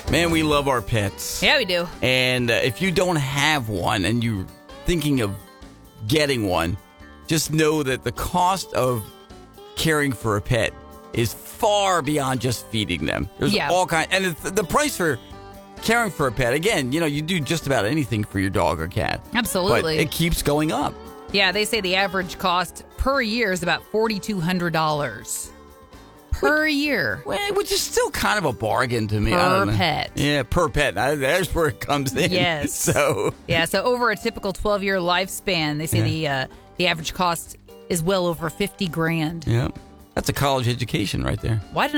Man, we love our pets. Yeah, we do. And if you don't have one and you're thinking of getting one, just know that the cost of caring for a pet is far beyond just feeding them. There's all kinds, and the price for caring for a pet, again, you do just about anything for your dog or cat. Absolutely. But it keeps going up. Yeah, they say the average cost per year is about $4,200 per year. Which is still kind of a bargain to me. Per pet. Yeah, per pet. There's where it comes in. Yes. So over a typical 12-year lifespan, they say the average cost is well over $50,000. Yeah. That's a college education right there. Why